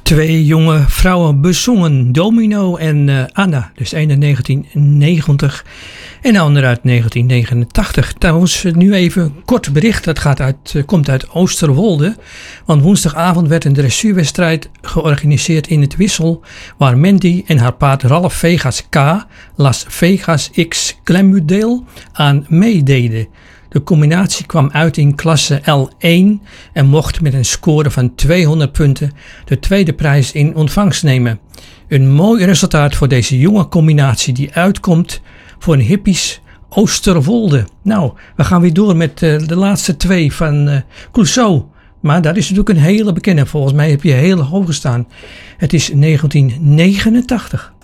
Twee jonge vrouwen bezongen, Domino en Anna, dus een uit 1990 en de andere uit 1989. Trouwens, nu even een kort bericht, dat komt uit Oosterwolde, want woensdagavond werd een dressuurwedstrijd georganiseerd in het Wissel, waar Mandy en haar paard Ralph Vegas K, Las Vegas X Glemmudale, aan meededen. De combinatie kwam uit in klasse L1 en mocht met een score van 200 punten de tweede prijs in ontvangst nemen. Een mooi resultaat voor deze jonge combinatie die uitkomt voor een hippies Oosterwolde. Nou, we gaan weer door met de laatste twee van Clouseau. Maar dat is natuurlijk een hele bekende. Volgens mij heb je heel hoog gestaan. Het is 1989.